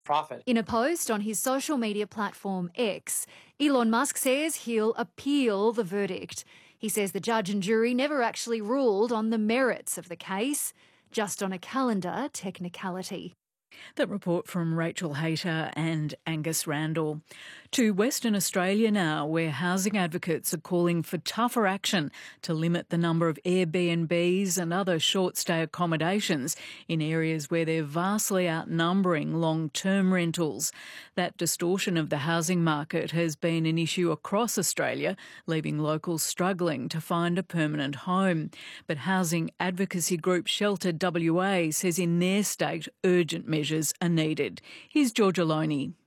profit. In a post on his social media platform X, Elon Musk says he'll appeal the verdict. He says the judge and jury never actually ruled on the merits of the case, just on a calendar technicality. That report from Rachel Hayter and Angus Randall. To Western Australia now, where housing advocates are calling for tougher action to limit the number of Airbnbs and other short-stay accommodations in areas where they're vastly outnumbering long-term rentals. That distortion of the housing market has been an issue across Australia, leaving locals struggling to find a permanent home. But housing advocacy group Shelter WA says in their state urgent measures are needed. Here's Georgia Loney.